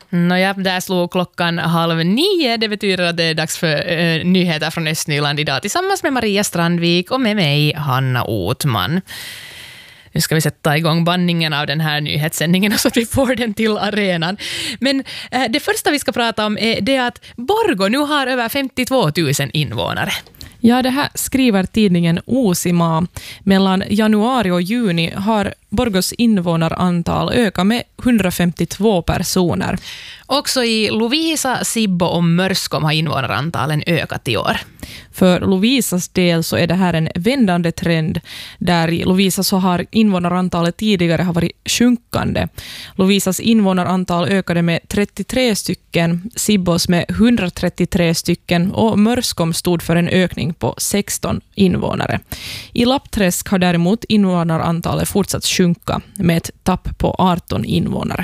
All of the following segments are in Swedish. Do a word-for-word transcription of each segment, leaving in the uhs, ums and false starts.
Nåja, där slog klockan halv nio. Det betyder att det är dags för uh, nyheter från Östnyland idag tillsammans med Maria Strandvik och med mig, Hanna Otman. Nu ska vi sätta igång bandningen av den här nyhetssändningen så att vi får den till arenan. Men uh, det första vi ska prata om är det att Borgå nu har över femtiotvå tusen invånare. Ja, det här skriver tidningen Uusimaa. Mellan januari och juni har Borgås invånarantal ökat med hundrafemtiotvå personer. Också i Lovisa, Sibbo och Mörskom har invånarantalen ökat i år. För Lovisas del så är det här en vändande trend. Där i Lovisa så har invånarantalet tidigare har varit sjunkande. Lovisas invånarantal ökade med trettiotre stycken, Sibbos med hundratrettiotre stycken och Mörskom stod för en ökning på sexton invånare. I Lappträsk har däremot invånarantalet fortsatt sjunka med ett tapp på arton invånare.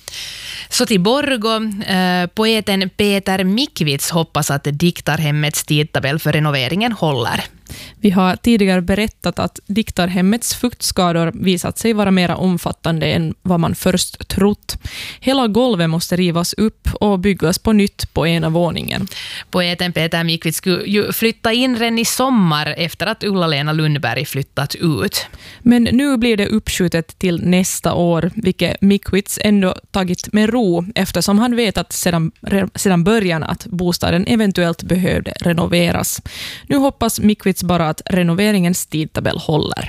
Så till Borgå, eh, poeten Peter Mikvits hoppas att Diktarhemmets tidtabell för renoveringen håller. Vi har tidigare berättat att Diktarhemmets fuktskador visat sig vara mer omfattande än vad man först trott. Hela golvet måste rivas upp och byggas på nytt på ena våningen. Poeten Peter Mikvits skulle ju flytta in redan i sommar efter att Ulla-Lena Lundberg flyttat ut. Men nu blir det uppskjutet till nästa år, vilket Mikvits ändå tagit med ro eftersom han vet att sedan, sedan början att bostaden eventuellt behövde renoveras. Nu hoppas Mikvits bara att renoveringens tidtabell håller.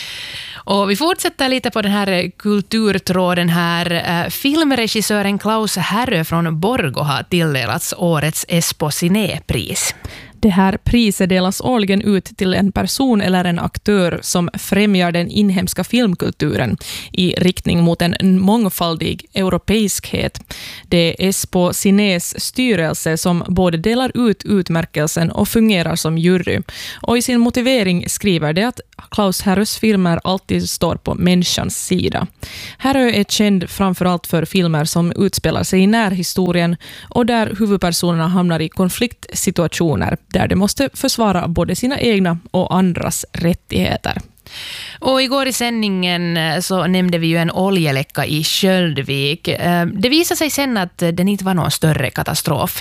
Och vi fortsätter lite på den här kulturtråden här. Filmregissören Klaus Härö från Borgå har tilldelats årets Espo Ciné-pris. Det här priset delas årligen ut till en person eller en aktör som främjar den inhemska filmkulturen i riktning mot en mångfaldig europeiskhet. Det är Espo Cinés styrelse som både delar ut utmärkelsen och fungerar som jury. Och i sin motivering skriver det att Klaus Härös filmer alltid står på människans sida. Härö är känd framförallt för filmer som utspelar sig i närhistorien och där huvudpersonerna hamnar i konfliktsituationer där de måste försvara både sina egna och andras rättigheter. Och igår i sändningen så nämnde vi ju en oljeläcka i Sköldvik. Det visade sig sen att den inte var någon större katastrof.